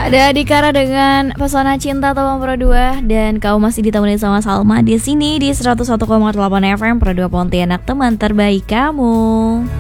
Ada Adikara dengan Pesona Cinta Tabang Pro 2 dan kau masih ditemani sama Salma di sini di 101,8 FM Pro 2 Pontianak, teman terbaik kamu.